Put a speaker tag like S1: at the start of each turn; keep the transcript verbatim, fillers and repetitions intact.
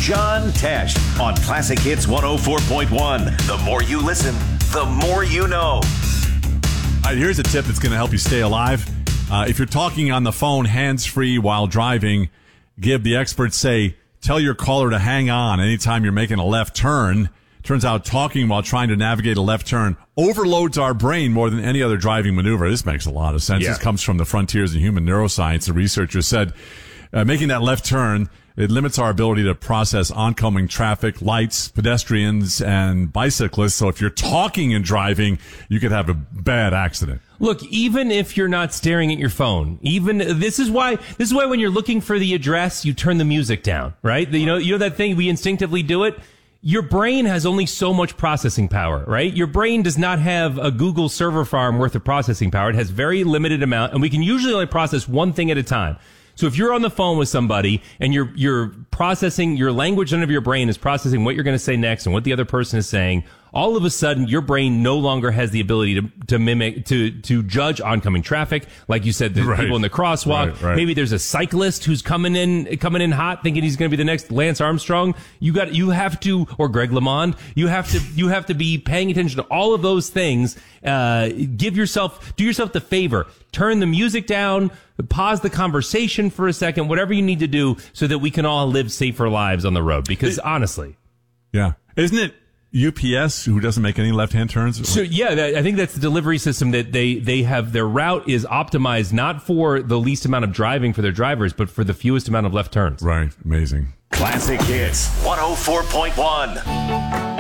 S1: John Tesh on Classic Hits one oh four point one. The more you listen, the more you know.
S2: All right, here's a tip that's going to help you stay alive. Uh, if you're talking on the phone hands-free while driving, give the experts say, tell your caller to hang on anytime you're making a left turn. Turns out talking while trying to navigate a left turn overloads our brain more than any other driving maneuver. This makes a lot of sense.
S3: Yeah.
S2: This comes from the frontiers of human neuroscience. The researchers said uh, making that left turn, it limits our ability to process oncoming traffic, lights, pedestrians, and bicyclists. So if you're talking and driving, you could have a bad accident.
S3: Look, even if you're not staring at your phone, even this is why this is why when you're looking for the address, you turn the music down, right? You know, you know that thing we instinctively do it. Your brain has only so much processing power, right? Your brain does not have a Google server farm worth of processing power. It has very limited amount, and we can usually only process one thing at a time. So if you're on the phone with somebody and you're you're processing, your language of your brain is processing what you're going to say next and what the other person is saying, all of a sudden your brain no longer has the ability to to mimic to to judge oncoming traffic. Like you said, there's
S2: right.
S3: people in the crosswalk.
S2: Right, right.
S3: Maybe there's a cyclist who's coming in coming in hot, thinking he's going to be the next Lance Armstrong. You got you have to, or Greg LeMond. You have to you have to be paying attention to all of those things. Uh, give yourself do yourself the favor. Turn the music down. Pause the conversation for a second. Whatever you need to do so that we can all live safer lives on the road. Because honestly,
S2: yeah, isn't it U P S who doesn't make any left-hand turns?
S3: So yeah, that, I think that's the delivery system that they they have. Their route is optimized not for the least amount of driving for their drivers, but for the fewest amount of left turns.
S2: Right. Amazing.
S1: Classic Hits one oh four point one.